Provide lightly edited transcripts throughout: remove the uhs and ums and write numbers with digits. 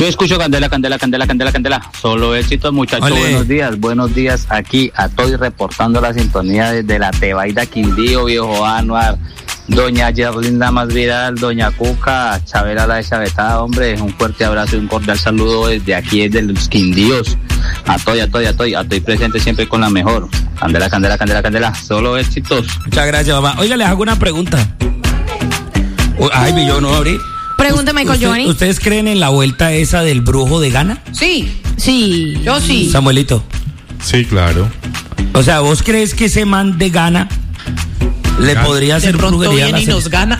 Yo escucho Candela, Candela, Candela, Candela, Candela. Solo éxitos, muchachos. Ole. Buenos días. Aquí estoy reportando la sintonía desde la Tebaida Quindío, viejo Anuar. Doña Yerlinda más viral, Doña Cuca, Chabela la deschavetada, hombre, un fuerte abrazo y un cordial saludo desde aquí, desde los Quindíos. Estoy presente siempre con la mejor. Candela, Candela, Candela, Candela, solo éxitos. Muchas gracias, mamá. Oiga, les hago una pregunta. Ay, yo no abrí. Pregúntame, Michael Johnny. ¿Ustedes creen en la vuelta esa del brujo de Ghana? Sí, yo sí. Samuelito. Sí, claro. O sea, ¿vos crees que ese man de Ghana le podría hacer brujería a la y nos gana?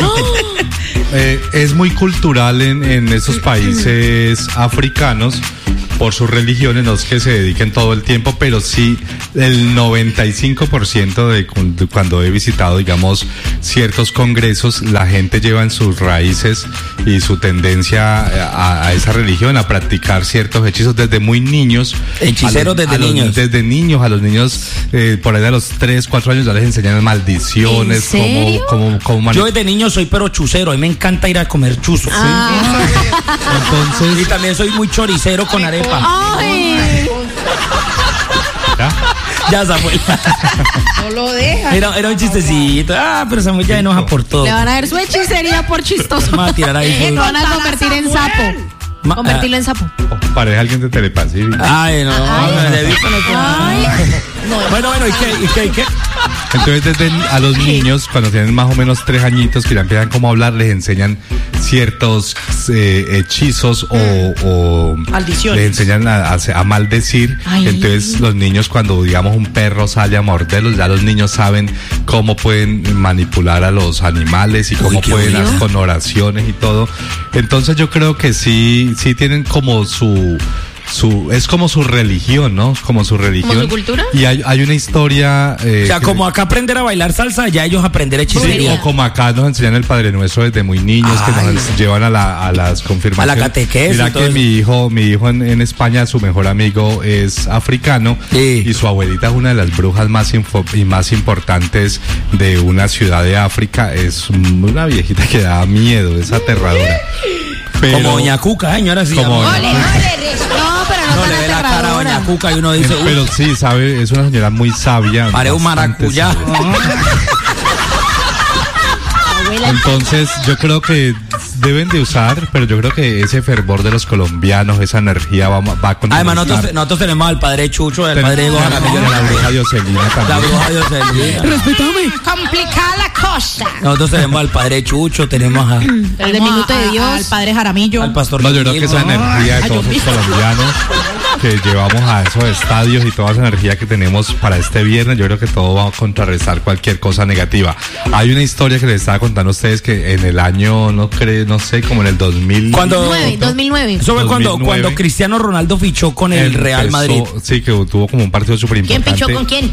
Es muy cultural en esos países africanos por sus religiones, no es que se dediquen todo el tiempo, pero sí el 95% de cuando he visitado, digamos, ciertos congresos, la gente lleva en sus raíces y su tendencia a esa religión, a practicar ciertos hechizos desde muy niños. Hechiceros desde niños. Desde niños, a los niños, por ahí a los 3, 4 años ya les enseñan maldiciones. ¿En serio? Cómo Yo desde niño soy pero chucero, a mí me encanta ir a comer chuzo. Entonces, Y también soy muy choricero con arepa. Ay. Ya, Samuel. No lo deja. Era un chistecito. Pero Samuel ya enoja por todo. Le van a dar su hechicería por chistoso. Vamos a tirar ahí. Lo van a convertir en sapo. Convertirlo en sapo. pareja alguien de Telepacífico. Ay, no. Ay. Bueno, ¿y qué? Entonces desde a los niños, cuando tienen más o menos 3 añitos, que ya empiezan como a hablar, les enseñan ciertos hechizos o maldiciones. Les enseñan a maldecir. Ay. Entonces los niños, cuando digamos un perro sale a morderlos, ya los niños saben cómo pueden manipular a los animales y cómo pueden hacer con oraciones y todo. Entonces yo creo que sí tienen como es como su religión, ¿no? Como su religión. ¿Como su cultura? Y hay una historia... o sea, como acá aprender a bailar salsa, ya ellos aprender hechicería. O como acá nos enseñan el Padre Nuestro desde muy niños, que nos llevan a las confirmaciones. A la catequesis. Mira que mi hijo en España, su mejor amigo es africano, sí, y su abuelita es una de las brujas más importantes de una ciudad de África. Es una viejita que da miedo, es aterradora. Pero, como Doña Cuca, señora, sí. Como no, pero no le ve la cara a Doña Cuca y uno dice... Pero sí, sabe, es una señora muy sabia. Parece un maracuyá. Entonces yo creo que deben de usar, pero yo creo que ese fervor de los colombianos, esa energía va a continuar. Además nosotros tenemos al padre Chucho, al padre Diego Jaramillo, la bruja Dioselina también. La bruja Dioselina. Respetame. Complicada la cosa. Nosotros tenemos al padre Chucho, tenemos el del Minuto de Dios, al padre Jaramillo, al pastor. No, yo creo que esa energía de todos los colombianos que llevamos a esos estadios y toda esa energía que tenemos para este viernes, yo creo que todo va a contrarrestar cualquier cosa negativa. Hay una historia que les estaba contando a ustedes que en el año, no sé, como en el 2009. Eso fue cuando Cristiano Ronaldo fichó con el Real Madrid. Sí, que tuvo como un partido súper importante. ¿Quién fichó con quién?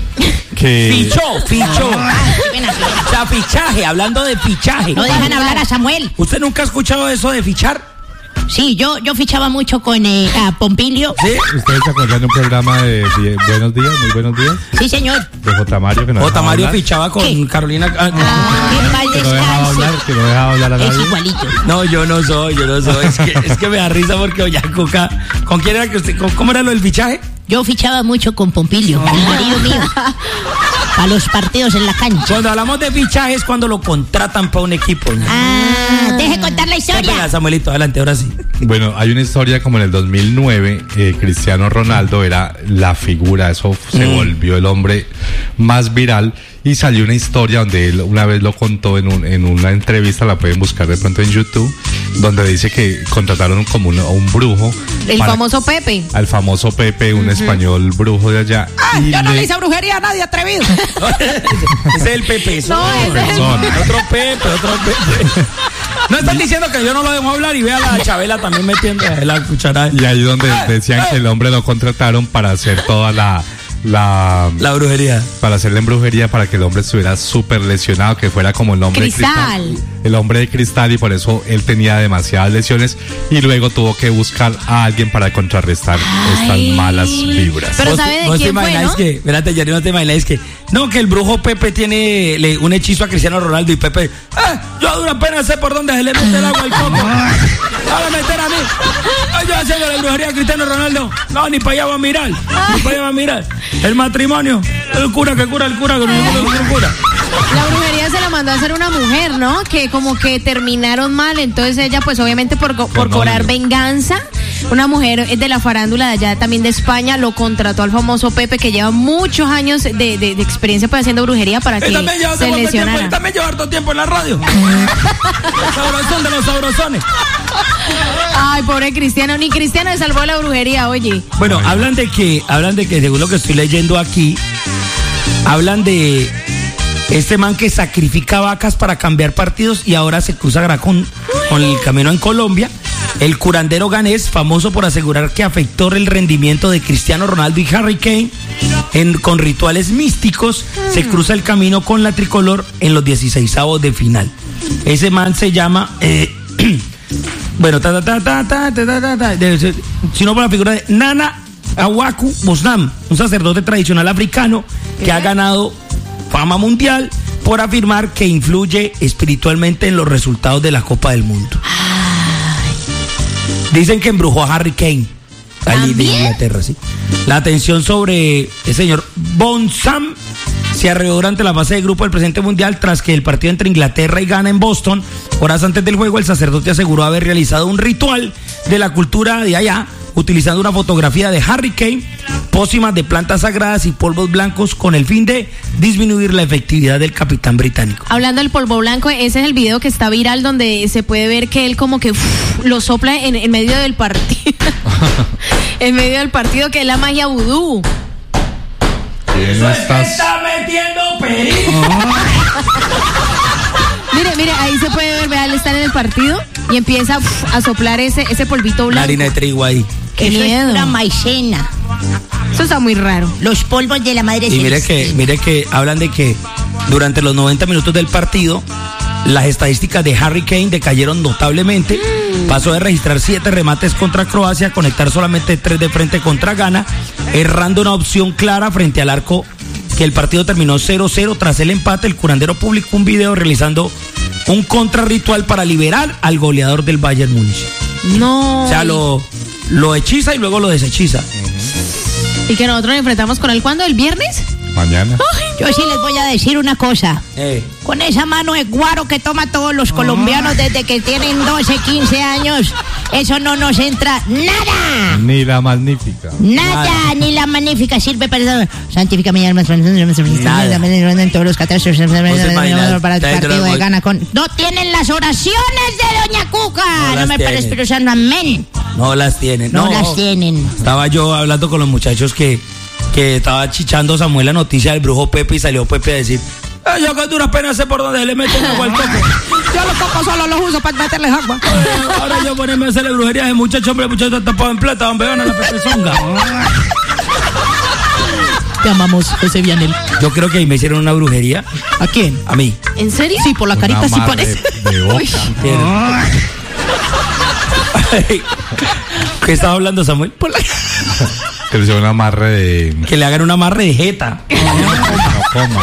Fichó. O sea, fichaje, hablando de fichaje. No dejan hablar a Samuel. ¿Usted nunca ha escuchado eso de fichar? Sí, yo fichaba mucho con Pompilio. ¿Sí? ¿Ustedes se acuerdan de un programa de Buenos Días, Muy Buenos Días? Sí, señor. De J. Mario, que no J. Mario fichaba con ¿Qué? Carolina. que no dejaba hablar a nadie. Es igualito. No, yo no soy. Es que me da risa porque Doña Cuca. ¿Con quién era que usted? ¿Cómo era lo del fichaje? Yo fichaba mucho con Pompilio, el marido mío, a los partidos en la cancha. Cuando hablamos de fichaje es cuando lo contratan para un equipo. Deje contar la historia. Venga, Samuelito, adelante, ahora sí. Bueno, hay una historia como en el 2009, Cristiano Ronaldo era la figura, eso se volvió el hombre más viral. Y salió una historia donde él una vez lo contó en una entrevista, la pueden buscar de pronto en YouTube, donde dice que contrataron como a un brujo. El famoso Pepe. Al famoso Pepe, un español brujo de allá. Yo no le hice brujería a nadie, atrevido. Ese es el Pepe. No, ese es otro Pepe. No están diciendo que yo no lo dejo hablar y vea a la Chabela también metiendo la cucharada. Y ahí donde decían que el hombre lo contrataron para hacer toda la brujería. Para hacerle en brujería, para que el hombre estuviera súper lesionado, que fuera como el hombre de cristal. El hombre de cristal, y por eso él tenía demasiadas lesiones y luego tuvo que buscar a alguien para contrarrestar estas malas vibras. Pero ¿sabe de quién fue, no? Espérate, Jerry, no te imagináis que que el brujo Pepe tiene un hechizo a Cristiano Ronaldo y Pepe, yo a dura pena sé por dónde se le mete el agua al coco. Va a meter a mí. Yo haciendo la brujería a Cristiano Ronaldo. No, ni para allá va a mirar. Ni para allá va a mirar. El matrimonio. El cura que cura, que no el cura. La brujería se la mandó a hacer una mujer, ¿no? Que como que terminaron mal, entonces ella pues obviamente por cobrar venganza, una mujer de la farándula de allá también de España lo contrató al famoso Pepe, que lleva muchos años de experiencia pues haciendo brujería para que se lesionara. Él también lleva harto tiempo en la radio. Sabrosón de los sabrosones. Ay, pobre Cristiano, ni Cristiano se salvó de la brujería, oye. Bueno, hablan de que según lo que estoy leyendo aquí, hablan de este man que sacrifica vacas para cambiar partidos y ahora se cruza con el camino en Colombia. El curandero ganés, famoso por asegurar que afectó el rendimiento de Cristiano Ronaldo y Harry Kane con rituales místicos, se cruza el camino con la tricolor en los 16avos de final. Ese man se llama... bueno, sino por la figura de Nana Awaku Bosnam, un sacerdote tradicional africano que ha ganado fama mundial por afirmar que influye espiritualmente en los resultados de la Copa del Mundo. Dicen que embrujó a Harry Kane, allí de Inglaterra, sí. La atención sobre el señor Bonsam se arregló durante la fase de grupo del presente mundial tras que el partido entre Inglaterra y Ghana en Boston, horas antes del juego, el sacerdote aseguró haber realizado un ritual de la cultura de allá, utilizando una fotografía de Harry Kane, pócimas de plantas sagradas y polvos blancos con el fin de disminuir la efectividad del capitán británico. Hablando del polvo blanco, ese es el video que está viral donde se puede ver que él como que lo sopla en medio del partido. En medio del partido, que es la magia vudú. ¿Quién estás? ¡Está metiendo perico! Mire, ahí se puede ver, vea, él está en el partido y empieza a soplar ese polvito blanco. La harina de trigo ahí. ¡Qué Eso miedo! es pura maicena. Eso está muy raro. Los polvos de la madre Y mire que hablan de que durante los 90 minutos del partido las estadísticas de Harry Kane decayeron notablemente. Pasó de registrar 7 remates contra Croacia a conectar solamente 3 de frente contra Ghana, errando una opción clara frente al arco, que el partido terminó 0-0. Tras el empate, el curandero publicó un video realizando un contrarritual para liberar al goleador del Bayern Múnich. No. O sea, lo hechiza y luego lo deshechiza. Y que nosotros nos enfrentamos con él, ¿cuándo? ¿El viernes? Mañana. Yo sí les voy a decir una cosa. Con esa mano de guaro que toma todos los colombianos desde que tienen 12, 15 años, eso no nos entra nada. Ni la magnífica. Nada, ni la magnífica sirve para... Santifica mi alma en todos los catástrofes para el partido de Ghana con... No tienen las oraciones de Doña Cuca. No me parece, pero usando amén. No las tienen. No las tienen. Estaba yo hablando con los muchachos que estaba chichando Samuel la noticia del brujo Pepe y salió Pepe a decir: yo que duras penas sé por dónde le meten agua al coco. Yo los cocos solo los uso para meterles agua. Ahora yo ponerme a hacerle brujería a ese muchacho, hombre, muchacho tapado en plata, hombre, gana la pepezonga. Te amamos, José Vianel. Yo creo que ahí me hicieron una brujería. ¿A quién? A mí. ¿En serio? Sí, por la carita sí parece. De boca. ¿Qué estaba hablando, Samuel? Por la... Que le hicieron un amarre de... Que le hagan un amarre de jeta. No coma.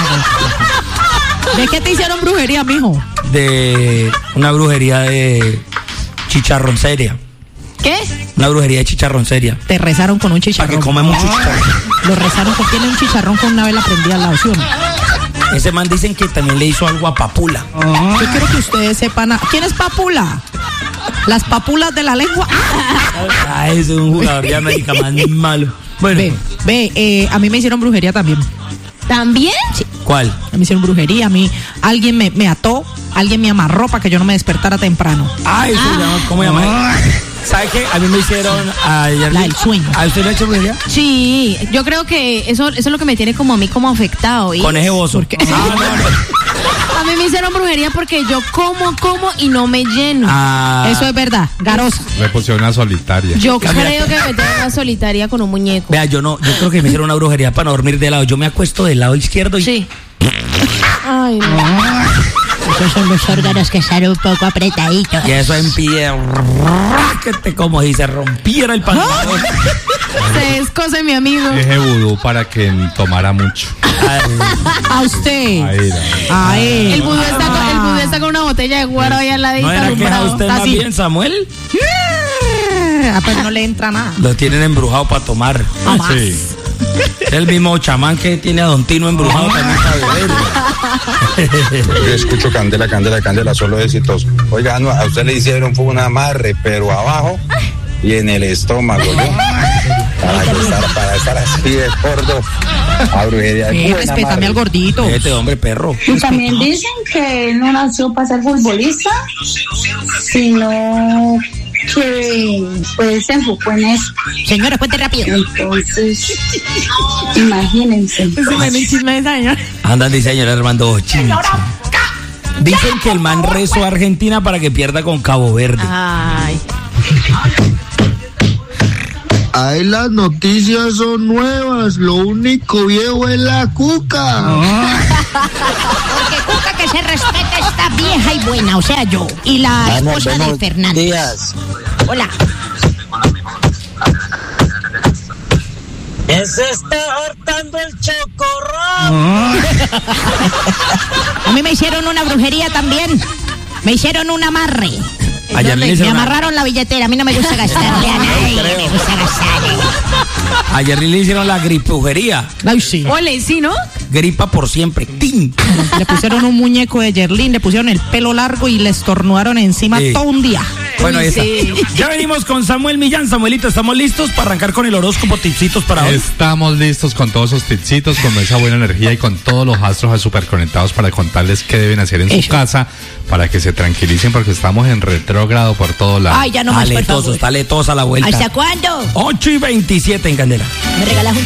¿De qué te hicieron brujería, mijo? De una brujería de chicharronceria. ¿Qué? Una brujería de chicharronceria. Te rezaron con un Para chicharrón. que come mucho chicharrón. Lo rezaron porque tiene un chicharrón con una vela prendida al lado, ¿sí o no? Ese man dicen que también le hizo algo a Papula. Yo quiero que ustedes sepan... ¿Quién es Papula? Las papulas de la lengua. Ah, ese es un jugador de América más malo. Bueno. A mí me hicieron brujería también. ¿También? Sí. ¿Cuál? Me hicieron brujería, a mí alguien me ató, alguien me amarró para que yo no me despertara temprano. Ah, eso se llama, ¿cómo se llama? ¿Sabes qué? A mí me hicieron ayer. La del sueño. ¿A usted le ha hecho brujería? Sí, yo creo que eso es lo que me tiene como a mí como afectado. ¿Y? Con ese bozo. ¿Por qué? A mí me hicieron brujería porque yo como y no me lleno. Eso es verdad, garosa. Le pusieron una solitaria. Yo creo que me tengo una solitaria con un muñeco. Vea, yo creo que me hicieron una brujería para no dormir de lado. Yo me acuesto del lado izquierdo y... Sí. Ay, no. Esos son los órganos que están un poco apretaditos. Y eso impide que te como si se rompiera el pantalón. Se descose mi amigo. Dije vudú para que tomara mucho. A usted. A él. El vudú está con una botella de guaro ahí al ladito. ¿No era que a usted más Así. bien, Samuel? pues no le entra nada. Lo tienen embrujado para tomar. Sí. El mismo chamán que tiene a Don Tino embrujado también para beber. Yo escucho candela, solo éxitos. Oiga, no, a usted le hicieron fue un amarre, pero abajo y en el estómago, ¿no? Para estar así de gordo. A brujería. Respétame al gordito. Este hombre perro. Y también dicen que él no nació para ser futbolista, sino que pues se enfocó en eso. Señora, cuente rápido. Entonces, imagínense. Andan diseñando Armando Chincha. Dicen que el man rezó a Argentina para que pierda con Cabo Verde. Ay. Ahí las noticias son nuevas, lo único viejo es la cuca. Porque cuca que se respeta está vieja y buena, o sea, yo. Y la esposa de Fernández. Días. Hola. ¿Quién se está hartando el chocorrón? A mí me hicieron una brujería también. Me hicieron un amarre. Me amarraron la billetera. A mí no me gusta gastarle a nadie. Me gusta gastarle. A Jerry le hicieron la gripujería. Ay, sí. Ole, sí, ¿no? Gripa por siempre. ¡Tin! Le pusieron un muñeco de Yerlín, le pusieron el pelo largo y le estornudaron encima todo un día. Bueno, ahí está. Sí. Ya venimos con Samuel Millán. Samuelito, ¿estamos listos para arrancar con el horóscopo tipsitos para hoy? Estamos listos con todos esos tipsitos, con esa buena energía y con todos los astros super conectados para contarles qué deben hacer en su casa para que se tranquilicen porque estamos en retrógrado por todos lados. Ay, ya no más, por favor. Dale tos a la vuelta. ¿Hasta cuándo? 8:27 en Candela. ¿Me regalas un